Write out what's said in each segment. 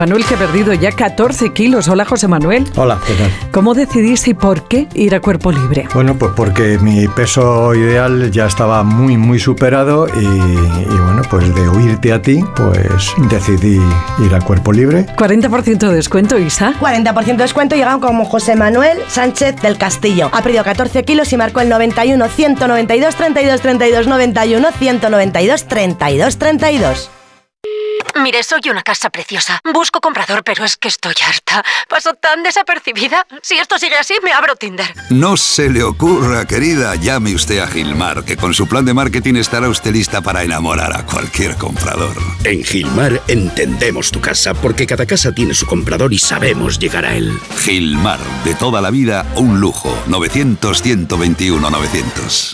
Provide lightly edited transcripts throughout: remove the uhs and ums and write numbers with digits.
Manuel, que ha perdido ya 14 kilos. Hola, José Manuel. Hola, ¿qué tal? ¿Cómo decidiste y por qué ir a cuerpo libre? Bueno, pues porque mi peso ideal ya estaba muy superado y bueno, pues de oírte a ti, pues decidí ir a cuerpo libre. 40% de descuento, Isa. 40% de descuento, llegaron como José Manuel Sánchez del Castillo. Ha perdido 14 kilos y marcó el 91 192 32 32 91 192 32 32. Mire, soy una casa preciosa. Busco comprador, pero es que estoy harta. Paso tan desapercibida. Si esto sigue así, me abro Tinder. No se le ocurra, querida. Llame usted a Gilmar, que con su plan de marketing estará usted lista para enamorar a cualquier comprador. En Gilmar entendemos tu casa, porque cada casa tiene su comprador y sabemos llegar a él. Gilmar, de toda la vida, un lujo. 900-121-900.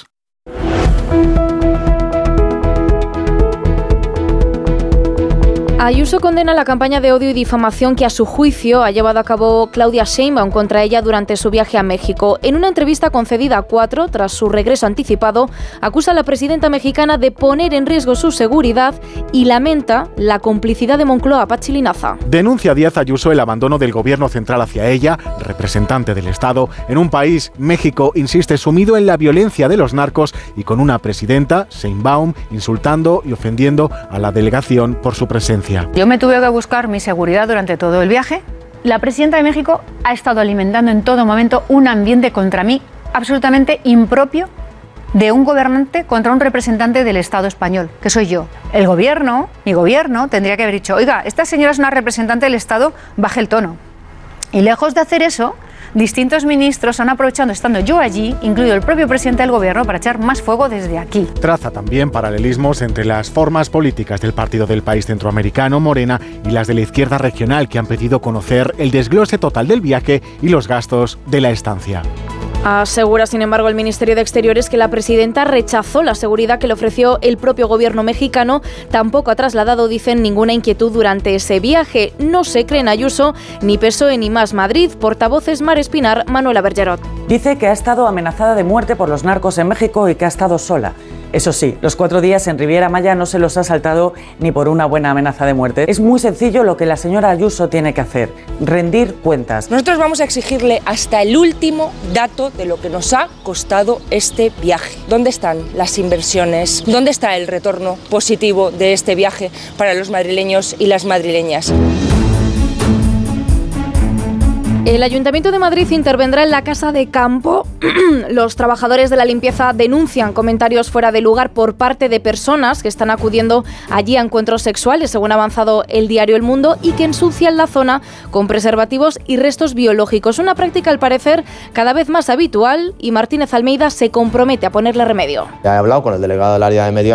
Ayuso condena la campaña de odio y difamación que a su juicio ha llevado a cabo Claudia Sheinbaum contra ella durante su viaje a México. En una entrevista concedida a 4, tras su regreso anticipado, acusa a la presidenta mexicana de poner en riesgo su seguridad y lamenta la complicidad de Moncloa. Patxi Linaza. Denuncia Díaz Ayuso el abandono del gobierno central hacia ella, representante del Estado, en un país, México, insiste, sumido en la violencia de los narcos y con una presidenta, Sheinbaum, insultando y ofendiendo a la delegación por su presencia. Yo me tuve que buscar mi seguridad durante todo el viaje. La presidenta de México ha estado alimentando en todo momento un ambiente contra mí absolutamente impropio de un gobernante contra un representante del Estado español, que soy yo. El gobierno, mi gobierno, tendría que haber dicho: oiga, esta señora es una representante del Estado, baje el tono. Y lejos de hacer eso, distintos ministros han aprovechado, estando yo allí, incluido el propio presidente del gobierno, para echar más fuego desde aquí. Traza también paralelismos entre las formas políticas del partido del país centroamericano, Morena, y las de la izquierda regional, que han pedido conocer el desglose total del viaje y los gastos de la estancia. Asegura, sin embargo, el Ministerio de Exteriores que la presidenta rechazó la seguridad que le ofreció el propio gobierno mexicano. Tampoco ha trasladado, dicen, ninguna inquietud durante ese viaje. No se creen Ayuso, ni PSOE ni Más Madrid. Portavoces Mar Espinar, Manuela Bergerot. Dice que ha estado amenazada de muerte por los narcos en México y que ha estado sola. Eso sí, los 4 días en Riviera Maya no se los ha saltado ni por una buena amenaza de muerte. Es muy sencillo lo que la señora Ayuso tiene que hacer: rendir cuentas. Nosotros vamos a exigirle hasta el último dato de lo que nos ha costado este viaje. ¿Dónde están las inversiones? ¿Dónde está el retorno positivo de este viaje para los madrileños y las madrileñas? El Ayuntamiento de Madrid intervendrá en la Casa de Campo. Los trabajadores de la limpieza denuncian comentarios fuera de lugar por parte de personas que están acudiendo allí a encuentros sexuales, según ha avanzado el diario El Mundo, y que ensucian la zona con preservativos y restos biológicos. Una práctica, al parecer, cada vez más habitual, y Martínez Almeida se compromete a ponerle remedio. Ya he hablado con el delegado del área de medio